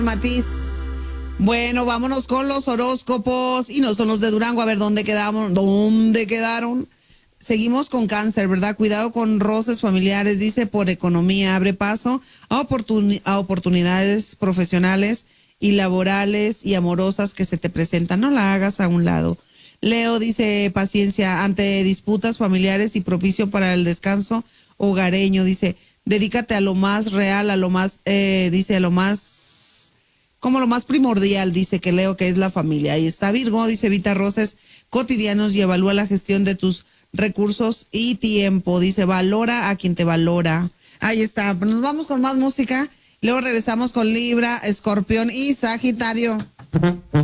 Matiz. Bueno, vámonos con los horóscopos y no son los de Durango. A ver, ¿dónde quedamos? ¿Dónde quedaron? Seguimos con Cáncer, ¿verdad? Cuidado con roces familiares, dice, por economía. Abre paso a oportunidades profesionales y laborales y amorosas que se te presentan. No la hagas a un lado. Leo dice, paciencia ante disputas familiares y propicio para el descanso hogareño. Dice, dedícate a lo más real, a lo más, dice, a lo más, como lo más primordial, dice que Leo, que es la familia. Ahí está Virgo, dice, evita roces cotidianos y evalúa la gestión de tus recursos y tiempo. Dice, valora a quien te valora. Ahí está. Nos vamos con más música. Luego regresamos con Libra, Escorpión y Sagitario.